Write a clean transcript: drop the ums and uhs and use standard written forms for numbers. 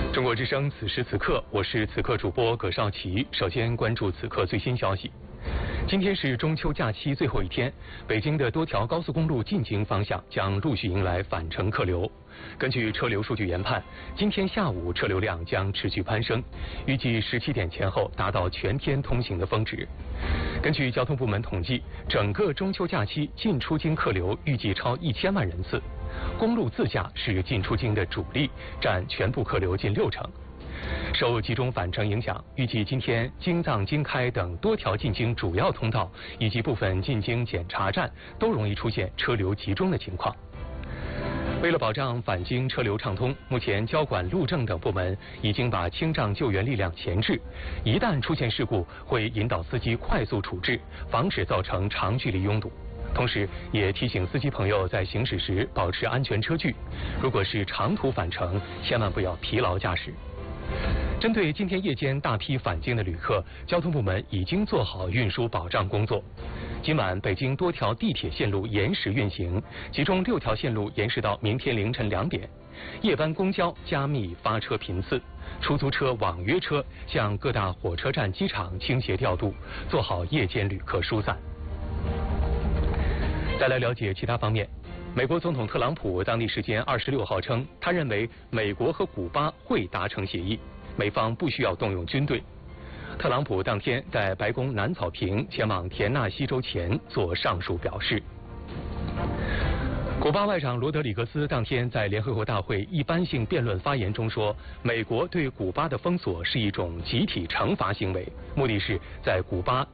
中国之声，此时此刻，我是此刻主播葛少奇。首先关注此刻最新消息。今天是中秋假期最后一天，北京的多条高速公路进京方向将陆续迎来返程客流。根据车流数据研判，今天下午车流量将持续攀升，预计17点前后达到全天通行的峰值。根据交通部门统计，整个中秋假期进出京客流预计超1000万人次。公路自驾是进出京的主力，占全部客流近60%。受集中返程影响，预计今天京藏、京开等多条进京主要通道以及部分进京检查站都容易出现车流集中的情况。为了保障返京车流畅通，目前交管、路政等部门已经把清障救援力量前置，一旦出现事故，会引导司机快速处置，防止造成长距离拥堵。同时，也提醒司机朋友在行驶时保持安全车距。如果是长途返程，千万不要疲劳驾驶。针对今天夜间大批返京的旅客，交通部门已经做好运输保障工作。今晚北京多条地铁线路延时运行，其中6条线路延时到明天凌晨2点。夜班公交加密发车频次，出租车、网约车向各大火车站、机场倾斜调度，做好夜间旅客疏散。再来了解其他方面。美国总统特朗普当地时间26号称，他认为美国和古巴会达成协议，美方不需要动用军队。特朗普当天在白宫南草坪前往田纳西州前做上述表示。古巴外长罗德里格斯当天在联合国大会一般性辩论发言中说，美国对古巴的封锁是一种集体惩罚行为，目的是在古巴